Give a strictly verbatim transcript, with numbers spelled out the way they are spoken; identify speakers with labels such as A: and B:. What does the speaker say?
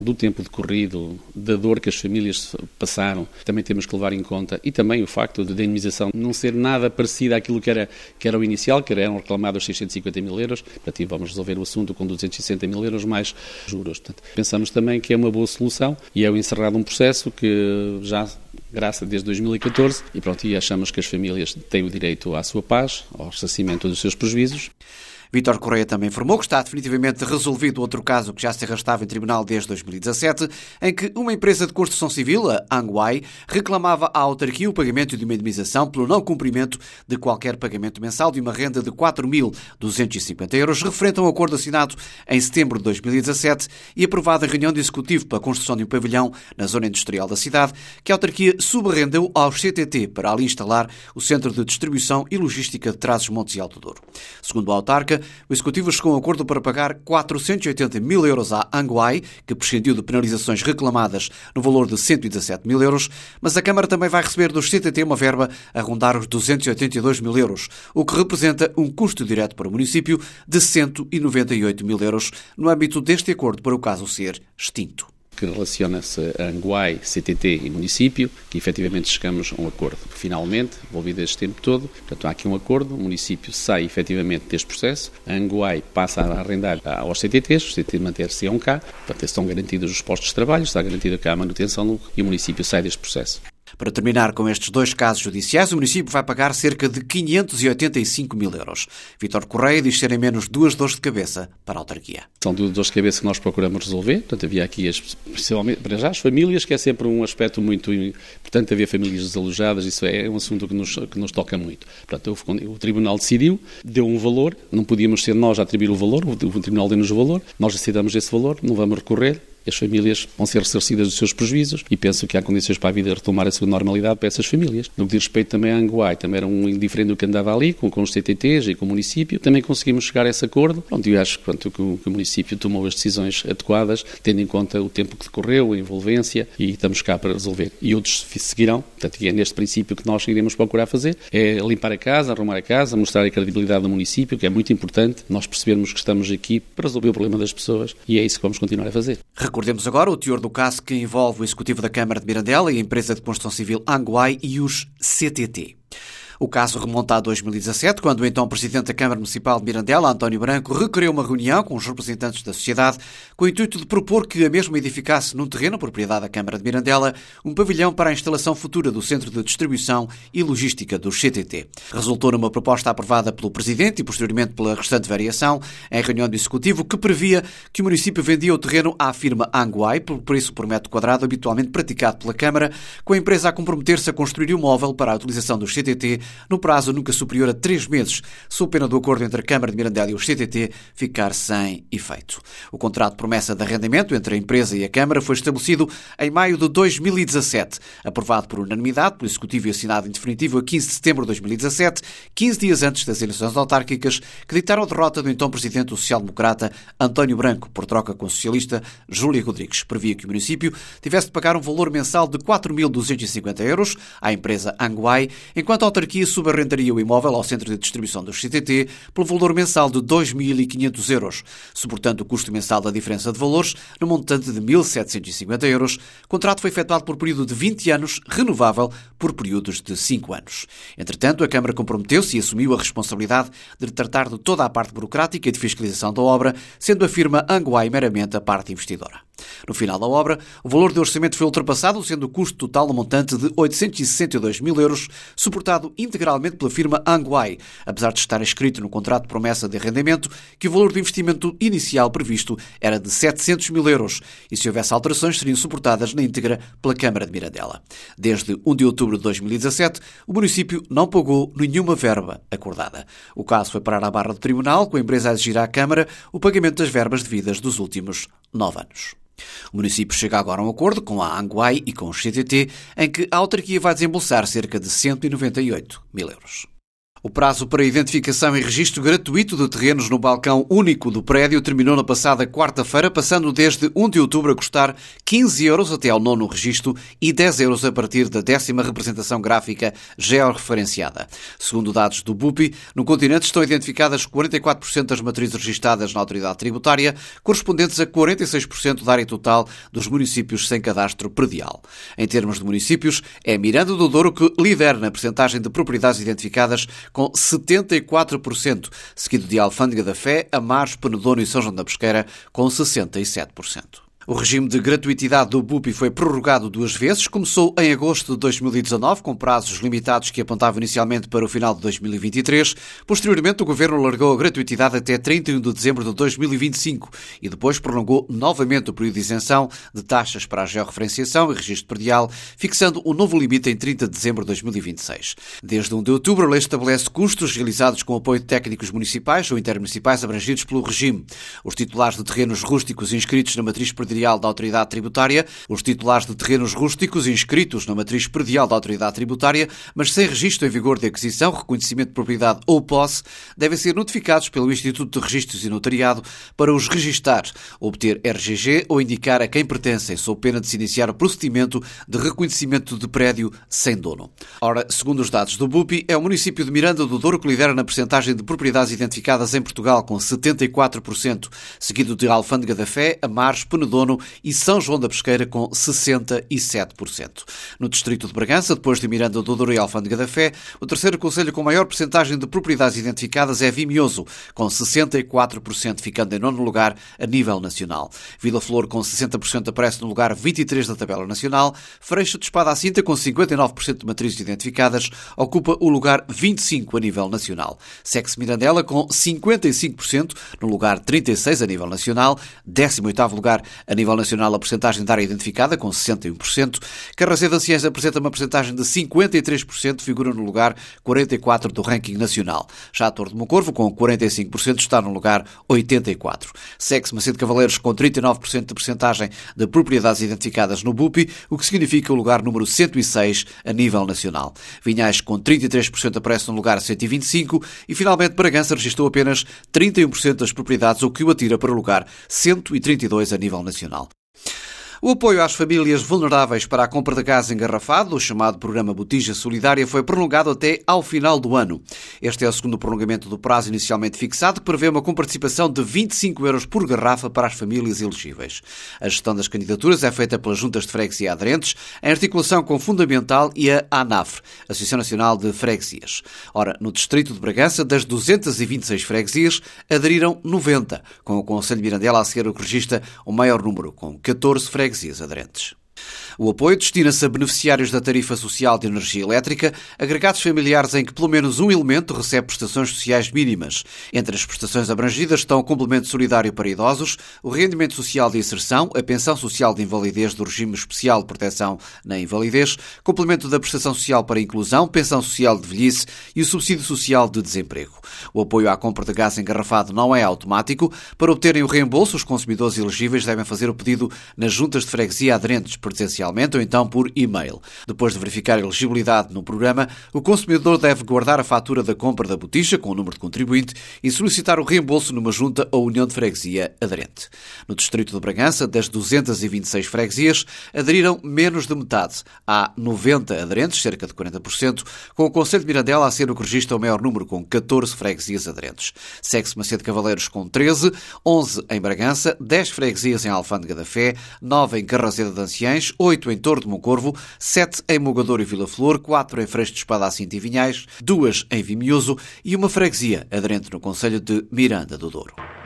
A: do tempo decorrido, da dor que as famílias passaram, também temos que levar em conta, e também o facto de a indemnização não ser nada parecida àquilo que era, que era o inicial, que eram reclamados seiscentos e cinquenta mil euros, portanto, vamos resolver o assunto com duzentos e sessenta mil euros mais juros. Portanto, pensamos também que é uma boa solução e é o encerrado um processo que já graça desde dois mil e catorze e pronto, e achamos que as famílias têm o direito à sua paz, ao ressarcimento dos seus prejuízos.
B: Vítor Correia também informou que está definitivamente resolvido outro caso que já se arrastava em tribunal desde dois mil e dezassete, em que uma empresa de construção civil, a Anguai, reclamava à autarquia o pagamento de uma indemnização pelo não cumprimento de qualquer pagamento mensal de uma renda de quatro mil duzentos e cinquenta euros, referente a um acordo assinado em setembro de dois mil e dezassete e aprovado em reunião de executivo para a construção de um pavilhão na zona industrial da cidade, que a autarquia subarrendeu ao C T T para ali instalar o Centro de Distribuição e Logística de Trás-os-Montes e Alto Douro. Segundo a autarca, o Executivo chegou a um acordo para pagar quatrocentos e oitenta mil euros à Anguai, que prescindiu de penalizações reclamadas no valor de cento e dezassete mil euros, mas a Câmara também vai receber dos C T T uma verba a rondar os duzentos e oitenta e dois mil euros, o que representa um custo direto para o município de cento e noventa e oito mil euros no âmbito deste acordo para o caso ser extinto.
A: Que relaciona-se a Anguai, C T T e município, que efetivamente chegamos a um acordo. Finalmente, envolvido este tempo todo, portanto há aqui um acordo, o município sai efetivamente deste processo, a Anguai passa a arrendar aos C T Ts, os C T T manter-se a um K, portanto estão garantidos os postos de trabalho, está garantida cá a manutenção e o município sai deste processo.
B: Para terminar com estes dois casos judiciais, o município vai pagar cerca de quinhentos e oitenta e cinco mil euros. Vítor Correia diz serem menos duas dores de cabeça para a autarquia.
A: São duas dores de cabeça que nós procuramos resolver. Portanto, havia aqui, as, principalmente, para já, as famílias, que é sempre um aspecto muito importante, haver famílias desalojadas, isso é um assunto que nos, que nos toca muito. Portanto, o, o Tribunal decidiu, deu um valor, não podíamos ser nós a atribuir o valor, o, o Tribunal deu-nos o valor, nós decidamos esse valor, não vamos recorrer. As famílias vão ser ressarcidas dos seus prejuízos e penso que há condições para a vida retomar a sua normalidade para essas famílias. No que diz respeito também à Anguai, também era um indiferente do que andava ali, com, com os C T Ts e com o município, também conseguimos chegar a esse acordo. Pronto, eu acho pronto, que, o, que o município tomou as decisões adequadas, tendo em conta o tempo que decorreu, a envolvência, e estamos cá para resolver. E outros seguirão, portanto, é neste princípio que nós iremos procurar fazer, é limpar a casa, arrumar a casa, mostrar a credibilidade do município, que é muito importante, nós percebermos que estamos aqui para resolver o problema das pessoas e é isso que vamos continuar a fazer.
B: Recordemos agora o teor do caso que envolve o Executivo da Câmara de Mirandela e a empresa de construção civil Anguai e os C T T. O caso remonta a dois mil e dezassete, quando o então Presidente da Câmara Municipal de Mirandela, António Branco, requeriu uma reunião com os representantes da sociedade com o intuito de propor que a mesma edificasse num terreno, propriedade da Câmara de Mirandela, um pavilhão para a instalação futura do Centro de Distribuição e Logística dos C T T. Resultou numa proposta aprovada pelo Presidente e posteriormente pela restante variação em reunião do Executivo, que previa que o município vendia o terreno à firma Anguai, pelo preço por metro quadrado habitualmente praticado pela Câmara, com a empresa a comprometer-se a construir o móvel para a utilização dos C T T no prazo nunca superior a três meses, sob pena do acordo entre a Câmara de Mirandela e o C T T ficar sem efeito. O contrato de promessa de arrendamento entre a empresa e a Câmara foi estabelecido em maio de dois mil e dezassete, aprovado por unanimidade pelo Executivo e assinado em definitivo a quinze de setembro de dois mil e dezassete, quinze dias antes das eleições autárquicas, que ditaram a derrota do então Presidente do Social-Democrata António Branco, por troca com o socialista Júlia Rodrigues. Previa que o município tivesse de pagar um valor mensal de quatro mil duzentos e cinquenta euros à empresa Anguai, enquanto a autarquia subarrendaria o imóvel ao Centro de Distribuição dos C T T pelo valor mensal de dois mil e quinhentos euros, suportando o custo mensal da diferença de valores no montante de mil setecentos e cinquenta euros. O contrato foi efetuado por período de vinte anos, renovável por períodos de cinco anos. Entretanto, a Câmara comprometeu-se e assumiu a responsabilidade de tratar de toda a parte burocrática e de fiscalização da obra, sendo a firma Anguai meramente a parte investidora. No final da obra, o valor de orçamento foi ultrapassado, sendo o custo total no montante de oitocentos e sessenta e dois mil euros, suportado integralmente pela firma Anguai, apesar de estar escrito no contrato de promessa de arrendamento que o valor do investimento inicial previsto era de setecentos mil euros e, se houvesse alterações, seriam suportadas na íntegra pela Câmara de Mirandela. Desde primeiro de outubro de dois mil e dezassete, o município não pagou nenhuma verba acordada. O caso foi parar à barra do Tribunal, com a empresa a exigir à Câmara o pagamento das verbas devidas dos últimos nove anos. O município chega agora a um acordo com a Anguai e com o C T T, em que a autarquia vai desembolsar cerca de cento e noventa e oito mil euros. O prazo para identificação e registro gratuito de terrenos no balcão único do prédio terminou na passada quarta-feira, passando desde um de outubro a custar quinze euros até ao nono registro e dez euros a partir da décima representação gráfica georreferenciada. Segundo dados do B U P I, no continente estão identificadas quarenta e quatro por cento das matrizes registadas na autoridade tributária, correspondentes a quarenta e seis por cento da área total dos municípios sem cadastro predial. Em termos de municípios, é Miranda do Douro que lidera na percentagem de propriedades identificadas com setenta e quatro por cento, seguido de Alfândega da Fé, Amares, Penedono e São João da Pesqueira, com sessenta e sete por cento. O regime de gratuitidade do B U P I foi prorrogado duas vezes. Começou em agosto de dois mil e dezanove, com prazos limitados que apontavam inicialmente para o final de dois mil e vinte e três. Posteriormente, o Governo alargou a gratuitidade até trinta e um de dezembro de dois mil e vinte e cinco e depois prolongou novamente o período de isenção de taxas para a georreferenciação e registro predial, fixando o novo limite em trinta de dezembro de dois mil e vinte e seis. Desde um de outubro, a lei estabelece custos realizados com apoio de técnicos municipais ou intermunicipais abrangidos pelo regime. Os titulares de terrenos rústicos inscritos na matriz predial da Autoridade Tributária, os titulares de terrenos rústicos inscritos na matriz predial da Autoridade Tributária, mas sem registro em vigor de aquisição, reconhecimento de propriedade ou posse, devem ser notificados pelo Instituto de Registros e Notariado para os registar, obter R G G ou indicar a quem pertencem, sob pena de se iniciar o procedimento de reconhecimento de prédio sem dono. Ora, segundo os dados do B U P I, é o município de Miranda do Douro que lidera na percentagem de propriedades identificadas em Portugal, com setenta e quatro por cento, seguido de Alfândega da Fé, Amares, Penedono e São João da Pesqueira, com sessenta e sete por cento. No distrito de Bragança, depois de Miranda do Douro e Alfândega da Fé, o terceiro concelho com maior percentagem de propriedades identificadas é Vimioso, com sessenta e quatro por cento, ficando em nono lugar a nível nacional. Vila Flor, com sessenta por cento, aparece no lugar vinte e três da tabela nacional. Freixo de Espada à Cinta, com cinquenta e nove por cento de matrizes identificadas, ocupa o lugar vinte e cinco a nível nacional. Segue-se Mirandela, com cinquenta e cinco por cento, no lugar trinta e seis a nível nacional. décimo oitavo lugar a nível nacional a percentagem de área identificada, com sessenta e um por cento. Carracedo de Anciães apresenta uma percentagem de cinquenta e três por cento, figura no lugar quarenta e quatro do ranking nacional. Já a Torre de Moncorvo, com quarenta e cinco por cento, está no lugar oitenta e quatro. Segue-se Macedo de Cavaleiros, com trinta e nove por cento de percentagem de propriedades identificadas no B U P I, o que significa o lugar número cento e seis a nível nacional. Vinhais, com trinta e três por cento, aparece no lugar cento e vinte e cinco e, finalmente, Bragança registrou apenas trinta e um por cento das propriedades, o que o atira para o lugar cento e trinta e dois a nível nacional. O apoio às famílias vulneráveis para a compra de gás engarrafado, o chamado Programa Botija Solidária, foi prolongado até ao final do ano. Este é o segundo prolongamento do prazo inicialmente fixado, que prevê uma comparticipação de vinte e cinco euros por garrafa para as famílias elegíveis. A gestão das candidaturas é feita pelas juntas de freguesia aderentes, em articulação com o Fundamental e a ANAFRE, Associação Nacional de Freguesias. Ora, no distrito de Bragança, das duzentas e vinte e seis freguesias, aderiram noventa, com o Concelho de Mirandela a ser o que registra o maior número, com catorze freguesias aderentes. O apoio destina-se a beneficiários da tarifa social de energia elétrica, agregados familiares em que pelo menos um elemento recebe prestações sociais mínimas. Entre as prestações abrangidas estão o complemento solidário para idosos, o rendimento social de inserção, a pensão social de invalidez do regime especial de proteção na invalidez, complemento da prestação social para inclusão, pensão social de velhice e o subsídio social de desemprego. O apoio à compra de gás engarrafado não é automático. Para obterem o reembolso, os consumidores elegíveis devem fazer o pedido nas juntas de freguesia aderentes, presencialmente ou então por e-mail. Depois de verificar a elegibilidade no programa, o consumidor deve guardar a fatura da compra da botija com o número de contribuinte e solicitar o reembolso numa junta ou união de freguesia aderente. No distrito de Bragança, das duzentas e vinte e seis freguesias, aderiram menos de metade. Há noventa aderentes, cerca de quarenta por cento, com o Concelho de Mirandela a ser o que registra o maior número, com catorze freguesias aderentes. Segue-se Macedo de Cavaleiros com treze, onze em Bragança, dez freguesias em Alfândega da Fé, nove em Carracedo de Anciães, oito em Torre de Moncorvo, sete em Mogador e Vila Flor, quatro em Freixo de Espada à Cinta e Vinhais, duas em Vimioso e uma freguesia aderente no concelho de Miranda do Douro.